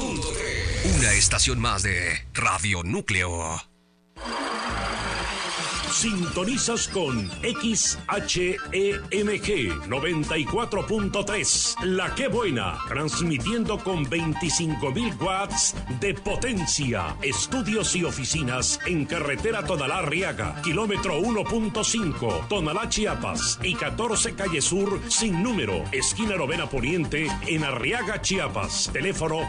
94.3. Una estación más de Radio Núcleo. Sintonizas con XHEMG 94.3, La Que Buena, transmitiendo con 25.000 watts de potencia. Estudios y oficinas en carretera Tonalá-Arriaga, kilómetro 1.5, Tonalá, Chiapas, y 14 Calle Sur, sin número, esquina Novena Poniente, en Arriaga, Chiapas. Teléfono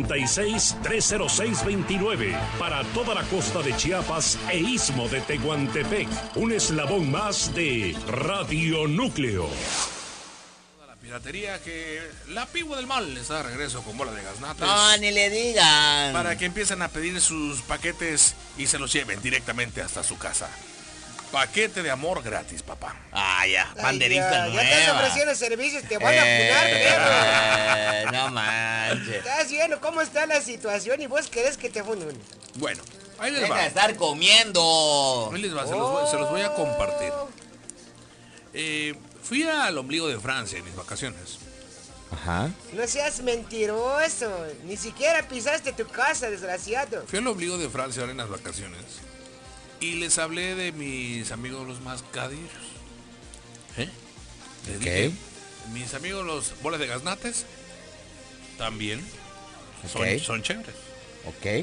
66-306-29, para toda la costa de Chiapas e Istmo de Tehuantepec. Un eslabón más de Radio Núcleo. La piratería que la pigua del mal está de regreso con bola de gaznates. No, ni le digan. Para que empiecen a pedir sus paquetes y se los lleven directamente hasta su casa. Paquete de amor gratis, papá. Ah, ya, banderita nueva. Ya estás ofreciendo servicios, te van a funar, perro. No manches. Estás viendo cómo está la situación y vos querés que te funen. Bueno, ahí les Deja va. de estar comiendo. Ahí les va, se los voy a compartir. Fui al ombligo de Francia en mis vacaciones. Ajá. No seas mentiroso. Ni siquiera pisaste tu casa, desgraciado. Fui al ombligo de Francia ahora en las vacaciones. Y les hablé de mis amigos los mascadillos. Les dije, mis amigos los bolas de gaznates también son chéveres. Ok.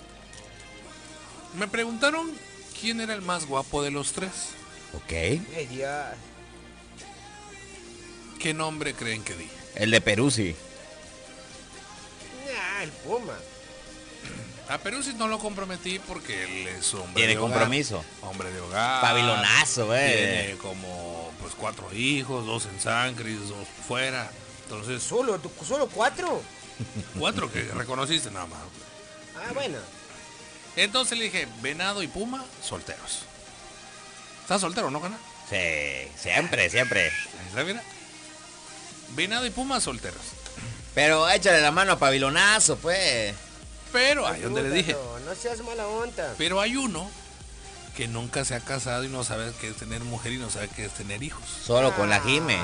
Me preguntaron quién era el más guapo de los tres. Ok. Ay, Dios. ¿Qué nombre creen que di? El de Peruzzi. Nah, el Puma. A Peruzzi no lo comprometí porque él es hombre Tiene de hogar. compromiso. Hombre de hogar. Pabilonazo, Tiene como pues 4 hijos, 2 en Sancris, 2 fuera. Entonces, ¿Solo 4? 4 que reconociste nada más. Ah, bueno. Entonces le dije, Venado y Puma, solteros. ¿Estás soltero, no, Cana? Sí, siempre, siempre. Ahí está, mira. Venado y Puma, solteros. Pero échale la mano a Pabilonazo, pues. Pero ahí donde le dije. No seas mala onda. Pero hay uno que nunca se ha casado y no sabe qué es tener mujer y no sabe qué es tener hijos. Solo con la Jime.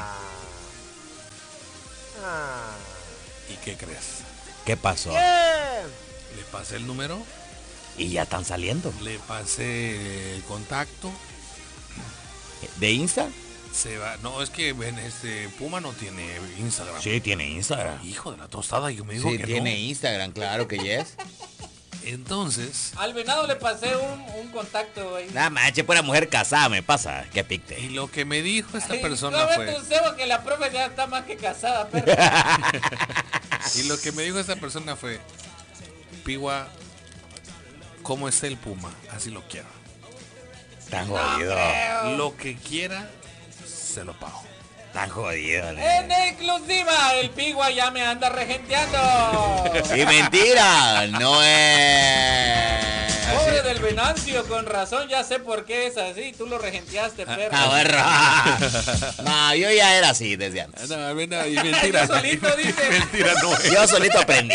¿Y qué crees? ¿Qué pasó? Le pasé el número, Y ya están saliendo. le pasé el contacto. ¿De Insta? Se va. No, es que Puma no tiene Instagram. Sí, tiene Instagram. Hijo de la tostada, y me dijo Sí, que tiene no. Instagram, claro que yes. Entonces, Al Venado le pasé un contacto ahí. Nada manches, pura mujer casada me pasa. Qué y picte. lo que me dijo esta Ay, persona no ve fue. tu cebo que la profe ya está más que casada, perro. Y lo que me dijo esta persona fue, Pigua, ¿cómo está el Puma? Así lo quiero. Tan jodido. Lo que quiera, se lo pago. Tan jodido. En exclusiva, el Pigua ya me anda regenteando. Y mentira, no es. Pobre del Venancio, con razón, ya sé por qué es así. Tú lo regenteaste, perro. Ah, bueno. No, yo ya era así desde antes. No, y mentira. Yo solito dice. Mentira no es. Yo solito aprendí.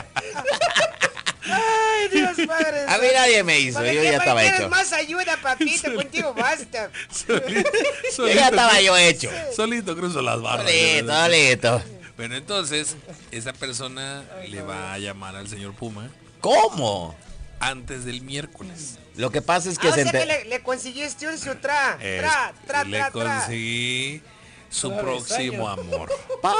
Ay, Dios padre. A mí nadie me hizo, yo ya estaba ¿Quieres hecho. más ayuda, papito? Contigo basta. Yo ya estaba yo hecho. Solito cruzo las barras. Solito, solito. Bueno, entonces, esa persona le va a llamar al señor Puma ¿Cómo? antes del miércoles. Lo que pasa es que O se sea que enter... le consiguiste un su Le conseguí su próximo amor.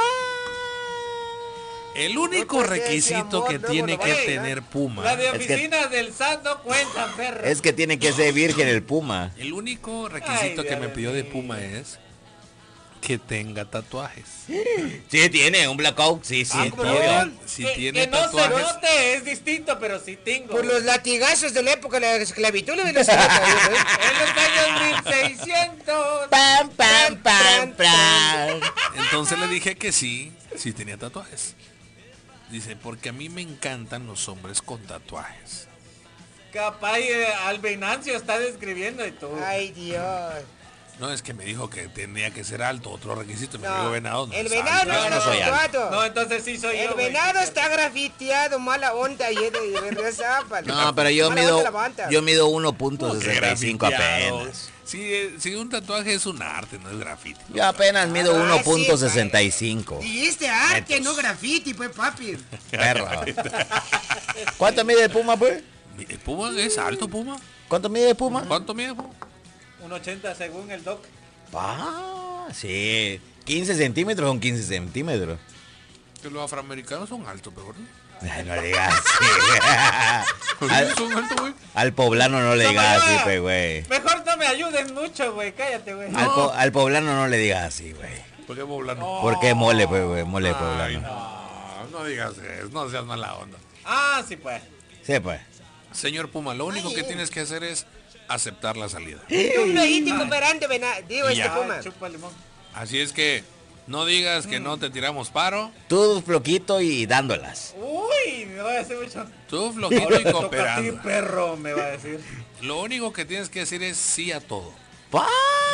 El único No, pues, ese requisito amor que luego tiene lo va que a ir, tener Puma. Las de Es que- oficinas del SAT no cuentan, perro. Es que tiene que ser virgen el Puma. El único requisito Ay, que me Dios pidió de mío. Puma es que tenga tatuajes. Sí, tiene un blackout. Sí, sí. Si ¿cómo tiene, no? si que, tiene que no se tatuajes. note, es distinto, pero sí tengo. Por los latigazos de la época de la esclavitud le los también, En los años 1600. Pam, pam, pam, pam. Entonces le dije que sí tenía tatuajes. Dice, porque a mí me encantan los hombres con tatuajes. Capaz al Venancio está describiendo y todo. Ay, Dios. No, es que me dijo que tenía que ser alto, otro requisito. Me dijo venado. No el es venado alto. no está soy alto. grafiteado. No, entonces sí soy yo. El güey. venado está grafiteado, mala onda, y de zapa. No, pero yo Mala mido onda la banda. 1.65 apenas. Sí, un tatuaje es un arte, no es grafiti. Yo apenas mido Ah, 1.65. Dijiste arte, no graffiti, pues, papi. Perro. ¿Cuánto mide el Puma, pues? ¿El Puma es alto, Puma? ¿Cuánto mide el Puma? ¿Cuánto mide, Puma? 1.80 según el doc. Ah, sí. 15 centímetros son 15 centímetros. Que los afroamericanos son altos, pero Ay, no le digas así. son altos, güey. Al poblano no le No, digas así, mamá. pues, güey. Mejor no me ayudes mucho, güey. Cállate, güey. Al poblano no le digas así, güey. ¿Por qué poblano? Porque mole, pues, güey. Mole Ay, poblano. no digas eso, no seas mala onda. Ah, sí, pues. Sí, pues. Señor Puma, lo único que tienes que hacer es aceptar la salida. Un legítimo operante, digo, Y este ya. Puma. Chupa limón. Así es que no digas que no te tiramos paro. Tú floquito y dándolas. Uy, me va a decir mucho. Tú flojito y Toca a ti, cooperando. perro, me va a decir. Lo único que tienes que decir es sí a todo. ¡Pah!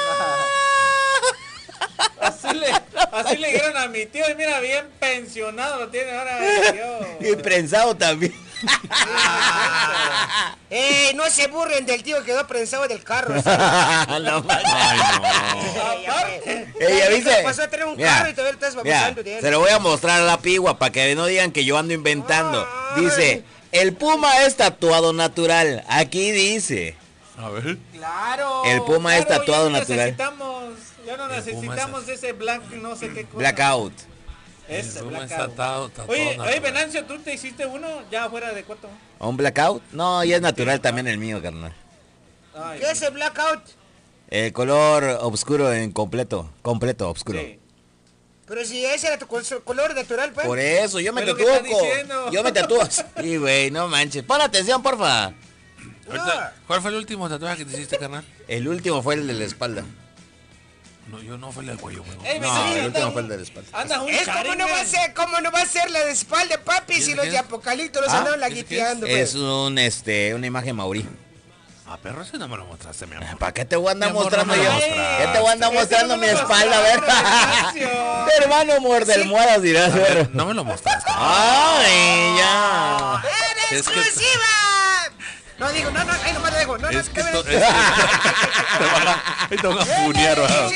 Así le dieron a mi tío y mira, bien pensionado lo tiene ahora mi tío. Y prensado también. No se burren del tío que quedó prensado del carro. No manches. Aparte. Ella dice. Pasó a tener un Mira, carro y todavía lo estás mira, babosando de él. se lo voy a mostrar a la pigua para que no digan que yo ando inventando. Dice, el Puma es tatuado natural. Aquí dice. A ver. Claro. El Puma es claro, tatuado ya no natural. Ya no necesitamos ese black, no sé qué cosa. Blackout. Ese Puma blackout. está tatuado Oye, natural. Venancio, ¿tú te hiciste uno ya fuera de cuarto? ¿Un blackout? No, ya es natural también el mío, carnal. Ay, ¿Qué es el blackout? El color oscuro en completo. Completo, oscuro. sí. Pero si ese era tu color natural, pues. Por eso, yo me Pero tatúo. ¿qué estás diciendo? Yo me tatúo. Sí, güey, no manches. Pon atención, porfa. Ahorita, ¿cuál fue el último tatuaje que te hiciste, carnal? El último fue el de la espalda. No, yo no fue el del cuello, güey. Ey, No, Venancio, el último anda fue el un- de la espalda. Anda un ¿Cómo no va a ser la de espalda, papi? Si los de Apocalipto los Ah, andaban ¿ese qué laguiteando, Es pues. una imagen maurí. Ah, perro, ese no me lo mostraste, mi amor. ¿Para qué te voy a andar Mi amor, mostrando no me yo? lo mostraste. ¿Qué te voy a andar Ese mostrando no mi me lo espalda? A ver. mostraste, Venancio. Hermano, muerde almohadas, dirás. A ver, no me lo mostraste. Ay, ya. ¡En Es que- exclusiva! No digo, no, ahí nomás lo dejo. No, Es que no, esto... Te van a funear, ¿verdad?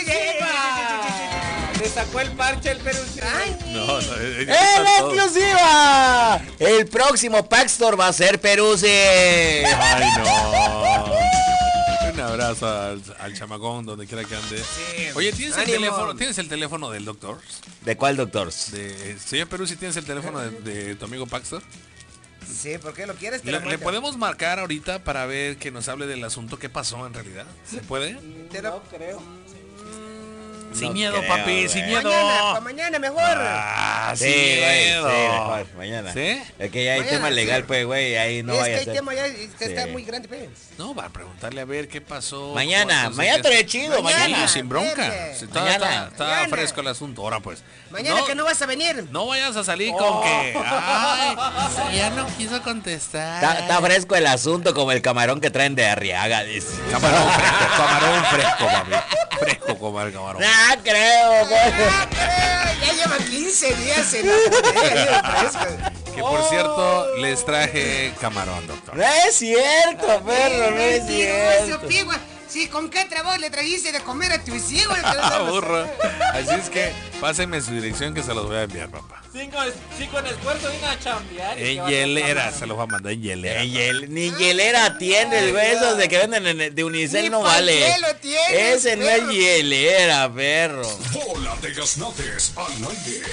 Le sacó el parche el perucino. No, ¡En exclusiva! El próximo Paxtor va a ser Peruzzi. Ay, no. Un abrazo al chamacón donde quiera que ande. Oye, ¿tienes el teléfono del doctor? ¿De cuál, doctor? Señor Peruzzi, ¿tienes el teléfono de tu amigo Paxtor? Sí, ¿por qué lo quieres? Te ¿Le lo mando. podemos marcar ahorita para ver que nos hable del asunto? ¿Qué pasó en realidad? ¿Se puede? No creo. Sin No miedo, creo, papi, güey. sin miedo. Para mañana mejor. Ah, Sí, sin güey, miedo. sí, mejor, mañana. ¿Sí? Es que ya hay Mañana, tema legal, sí. pues, güey, ahí no es vaya que a el ser. tema ya está Sí. muy grande, pues. No, va a preguntarle a ver qué pasó. Mañana, Entonces, mañana ¿qué- estaré chido, mañana. Sí, sin bronca. Viernes. Sí, Mañana. Está Mañana. fresco el asunto. Ahora pues. Mañana que no vas a venir. No vayas a salir con que. Ay, ya no quiso contestar. Está fresco el asunto como el camarón que traen de Arriaga, dice. Camarón fresco, papi. Fresco como el camarón. No creo, güey. Ya lleva 15 días en la bodega, fresco. Que por cierto, les traje camarón, doctor. No es cierto, perro, no es Mentiroso, cierto. pigua. Sí, ¿con qué trabajo le trajiste de comer a tus hijos? Burro. Así es que pásenme su dirección que se los voy a enviar, papá. Sí, con esfuerzo vine a chambear. y que En va a hielera, trabajar. se los va a mandar en hielera. Ni hielera tiene el beso de que venden de Unicel, Ni no pa'l vale. hielo tiene, Ese no es perro. hielera, perro. Bola de gaznates al aire.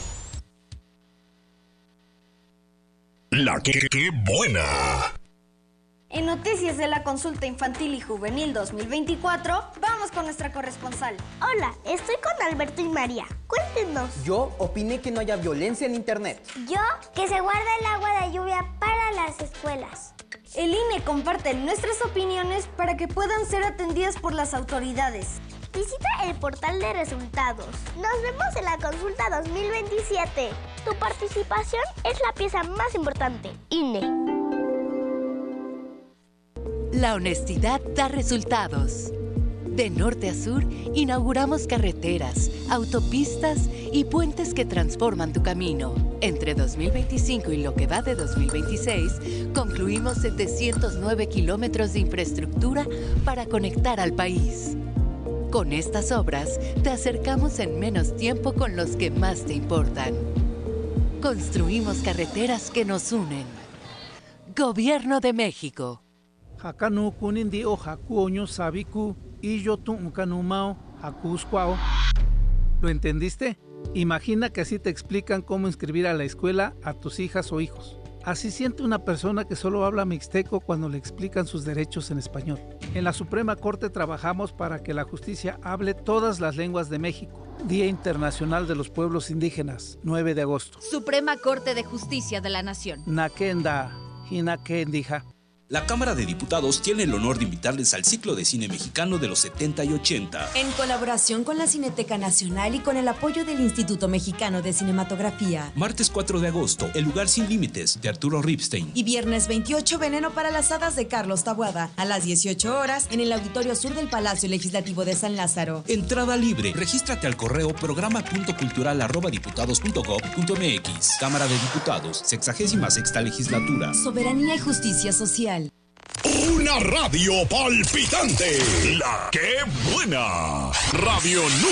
La que buena. En noticias de la consulta infantil y juvenil 2024, vamos con nuestra corresponsal. Hola, estoy con Alberto y María. Cuéntenos. Yo opiné que no haya violencia en internet. Yo, que se guarda el agua de lluvia para las escuelas. El INE comparte nuestras opiniones para que puedan ser atendidas por las autoridades. Visita el portal de resultados. Nos vemos en la consulta 2027. Tu participación es la pieza más importante. INE. La honestidad da resultados. De norte a sur, inauguramos carreteras, autopistas y puentes que transforman tu camino. Entre 2025 y lo que va de 2026, concluimos 709 kilómetros de infraestructura para conectar al país. Con estas obras, te acercamos en menos tiempo con los que más te importan. Construimos carreteras que nos unen. Gobierno de México. Hakanu kunindi o hakuoño sabiku y yo tuncanumao hakuscuao. ¿Lo entendiste? Imagina que así te explican cómo inscribir a la escuela a tus hijas o hijos. Así siente una persona que solo habla mixteco cuando le explican sus derechos en español. En la Suprema Corte trabajamos para que la justicia hable todas las lenguas de México. Día Internacional de los Pueblos Indígenas, 9 de agosto. Suprema Corte de Justicia de la Nación. Nakenda, Hinakendija. La Cámara de Diputados tiene el honor de invitarles al ciclo de cine mexicano de los 70 y 80. En colaboración con la Cineteca Nacional y con el apoyo del Instituto Mexicano de Cinematografía. Martes 4 de agosto, El lugar sin límites, de Arturo Ripstein. Y viernes 28, Veneno para las hadas, de Carlos Taboada. A las 18 horas, en el Auditorio Sur del Palacio Legislativo de San Lázaro. Entrada libre. Regístrate al correo programa.cultural@diputados.gov.mx. Cámara de Diputados, 66ª Legislatura. Soberanía y justicia social. Una radio palpitante. La que buena. Radio Nuca.